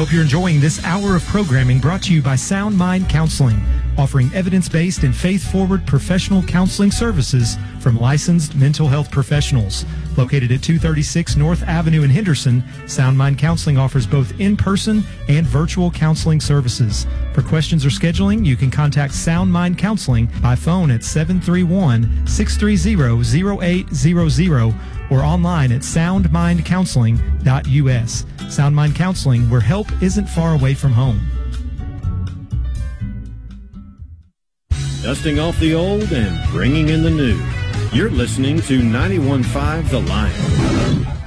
hope you're enjoying this hour of programming brought to you by Sound Mind Counseling, offering evidence-based and faith-forward professional counseling services from licensed mental health professionals. Located at 236 North Avenue in Henderson, Sound Mind Counseling offers both in-person and virtual counseling services. For questions or scheduling, you can contact Sound Mind Counseling by phone at 731-630-0800 or online at soundmindcounseling.us. Sound Mind Counseling, where help isn't far away from home. Dusting off the old and bringing in the new. You're listening to 91.5 The Lion.